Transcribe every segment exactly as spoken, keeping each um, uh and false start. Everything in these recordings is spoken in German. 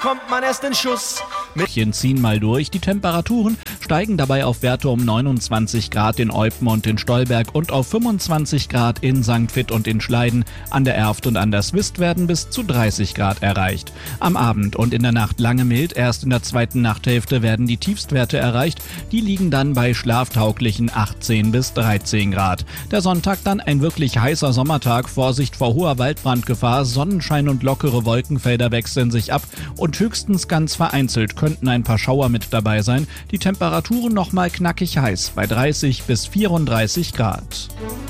kommt man erst in Schuss. Mädchen ziehen mal durch. Die Temperaturen steigen dabei auf Werte um neunundzwanzig Grad in Eupen und in Stolberg und auf fünfundzwanzig Grad in Sankt Vith und in Schleiden. An der Erft und an der Swist werden bis zu dreißig Grad erreicht. Am Abend und in der Nacht lange mild. Erst in der zweiten Nachthälfte werden die Tiefstwerte erreicht. Die liegen dann bei schlaftauglichen achtzehn bis dreizehn Grad. Der Sonntag dann ein wirklich heißer Sommertag. Vorsicht vor hoher Waldbrandgefahr. Sonnenschein und lockere Wolkenfelder wechseln sich ab und höchstens ganz vereinzelt könnten ein paar Schauer mit dabei sein. Die Temperaturen nochmal knackig heiß bei dreißig bis vierunddreißig Grad.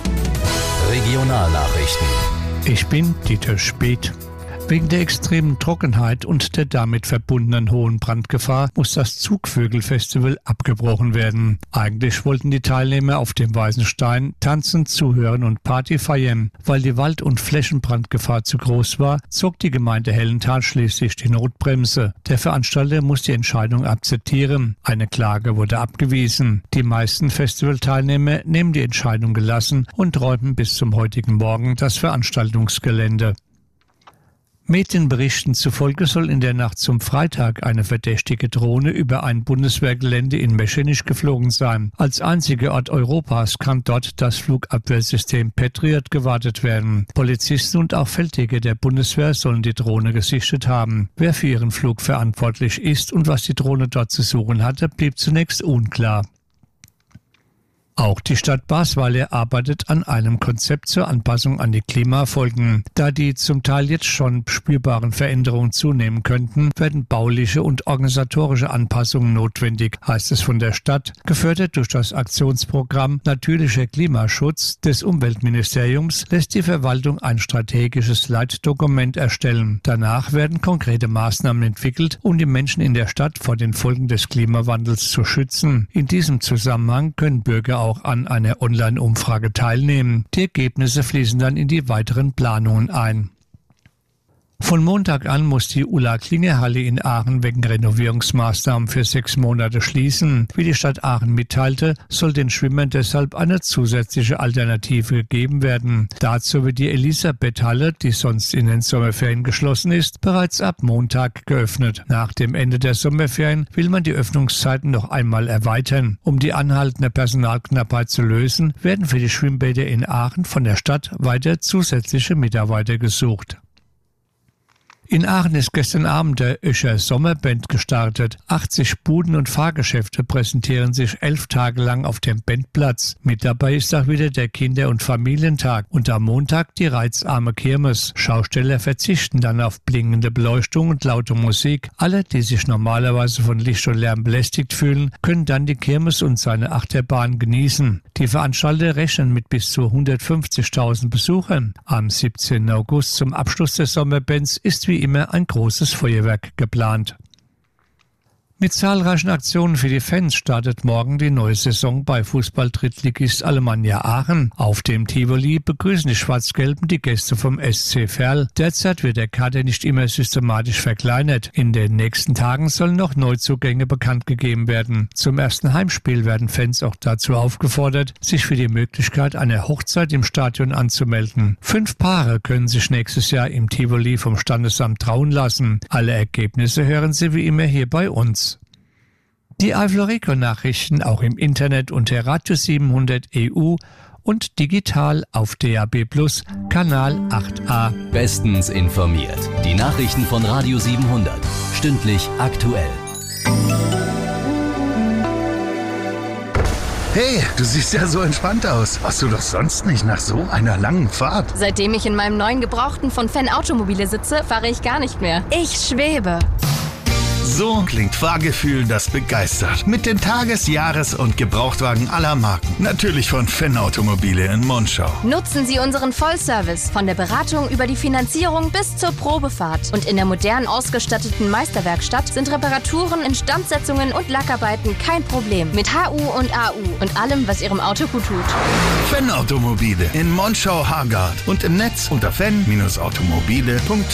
Regionalnachrichten. Ich bin Dieter Speth. Wegen der extremen Trockenheit und der damit verbundenen hohen Brandgefahr muss das Zugvögel-Festival abgebrochen werden. Eigentlich wollten die Teilnehmer auf dem Weißen Stein tanzen, zuhören und Party feiern. Weil die Wald- und Flächenbrandgefahr zu groß war, zog die Gemeinde Hellenthal schließlich die Notbremse. Der Veranstalter muss die Entscheidung akzeptieren. Eine Klage wurde abgewiesen. Die meisten Festivalteilnehmer nehmen die Entscheidung gelassen und räumen bis zum heutigen Morgen das Veranstaltungsgelände. Medienberichten zufolge soll in der Nacht zum Freitag eine verdächtige Drohne über ein Bundeswehrgelände in Meschenich geflogen sein. Als einziger Ort Europas kann dort das Flugabwehrsystem Patriot gewartet werden. Polizisten und auch Feldjäger der Bundeswehr sollen die Drohne gesichtet haben. Wer für ihren Flug verantwortlich ist und was die Drohne dort zu suchen hatte, blieb zunächst unklar. Auch die Stadt Basweiler arbeitet an einem Konzept zur Anpassung an die Klimafolgen. Da die zum Teil jetzt schon spürbaren Veränderungen zunehmen könnten, werden bauliche und organisatorische Anpassungen notwendig, heißt es von der Stadt, gefördert durch das Aktionsprogramm Natürlicher Klimaschutz des Umweltministeriums, lässt die Verwaltung ein strategisches Leitdokument erstellen. Danach werden konkrete Maßnahmen entwickelt, um die Menschen in der Stadt vor den Folgen des Klimawandels zu schützen. In diesem Zusammenhang können Bürger auch an einer Online-Umfrage teilnehmen. Die Ergebnisse fließen dann in die weiteren Planungen ein. Von Montag an muss die Ulla-Klinger-Halle in Aachen wegen Renovierungsmaßnahmen für sechs Monate schließen. Wie die Stadt Aachen mitteilte, soll den Schwimmern deshalb eine zusätzliche Alternative gegeben werden. Dazu wird die Elisabeth-Halle, die sonst in den Sommerferien geschlossen ist, bereits ab Montag geöffnet. Nach dem Ende der Sommerferien will man die Öffnungszeiten noch einmal erweitern. Um die anhaltende Personalknappheit zu lösen, werden für die Schwimmbäder in Aachen von der Stadt weiter zusätzliche Mitarbeiter gesucht. In Aachen ist gestern Abend der Öscher Sommerband gestartet. achtzig Buden und Fahrgeschäfte präsentieren sich elf Tage lang auf dem Bandplatz. Mit dabei ist auch wieder der Kinder- und Familientag und am Montag die reizarme Kirmes. Schausteller verzichten dann auf blinkende Beleuchtung und laute Musik. Alle, die sich normalerweise von Licht und Lärm belästigt fühlen, können dann die Kirmes und seine Achterbahn genießen. Die Veranstalter rechnen mit bis zu hundertfünfzigtausend Besuchern. Am siebzehnten August zum Abschluss des Sommerbands ist wie immer ein großes Feuerwerk geplant. Mit zahlreichen Aktionen für die Fans startet morgen die neue Saison bei Fußball-Drittligist Alemannia Aachen. Auf dem Tivoli begrüßen die Schwarz-Gelben die Gäste vom S C Verl. Derzeit wird der Kader nicht immer systematisch verkleinert. In den nächsten Tagen sollen noch Neuzugänge bekannt gegeben werden. Zum ersten Heimspiel werden Fans auch dazu aufgefordert, sich für die Möglichkeit einer Hochzeit im Stadion anzumelden. Fünf Paare können sich nächstes Jahr im Tivoli vom Standesamt trauen lassen. Alle Ergebnisse hören Sie wie immer hier bei uns. Die Eifel-Region-Nachrichten auch im Internet unter Radio siebenhundert E U und digital auf D A B Plus, Kanal acht a. Bestens informiert. Die Nachrichten von Radio siebenhundert. Stündlich aktuell. Hey, du siehst ja so entspannt aus. Warst du doch sonst nicht nach so einer langen Fahrt? Seitdem ich in meinem neuen Gebrauchten von Fan Automobile sitze, fahre ich gar nicht mehr. Ich schwebe. So klingt Fahrgefühl, das begeistert. Mit den Tages-, Jahres- und Gebrauchtwagen aller Marken. Natürlich von Fan Automobile in Monschau. Nutzen Sie unseren Vollservice. Von der Beratung über die Finanzierung bis zur Probefahrt. Und in der modern ausgestatteten Meisterwerkstatt sind Reparaturen, Instandsetzungen und Lackarbeiten kein Problem. Mit H U und A U und allem, was Ihrem Auto gut tut. Fan Automobile in Monschau-Hargard und im Netz unter fan Bindestrich automobile punkt